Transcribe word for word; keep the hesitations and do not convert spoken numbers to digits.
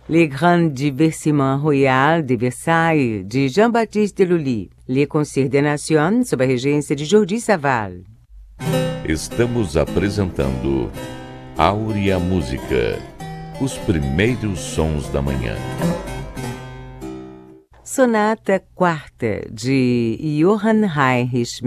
Les Grands Divertissements Royal de Versailles, de Jean-Baptiste Lully. Les Concerts des Nations, sob a regência de Jordi Savall. Estamos apresentando Áurea Música, os primeiros sons da manhã. Sonata Quarta, de Johann Heinrich